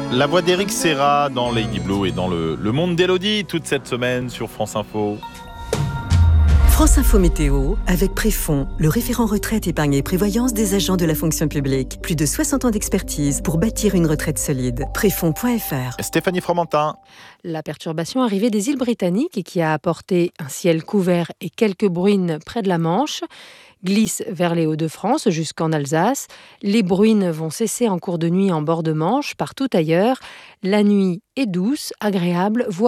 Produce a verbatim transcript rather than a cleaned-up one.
La voix d'Éric Serra dans Lady Blue et dans le, le monde d'Élodie toute cette semaine sur France Info. France Info Météo, avec Préfond, le référent retraite, épargne et prévoyance des agents de la fonction publique. Plus de soixante ans d'expertise pour bâtir une retraite solide. Préfond point f r. Stéphanie Fromentin. La perturbation arrivée des îles Britanniques et qui a apporté un ciel couvert et quelques bruines près de la Manche glisse vers les Hauts-de-France jusqu'en Alsace. Les bruines vont cesser en cours de nuit en bord de Manche. Partout ailleurs, la nuit est douce, agréable, voire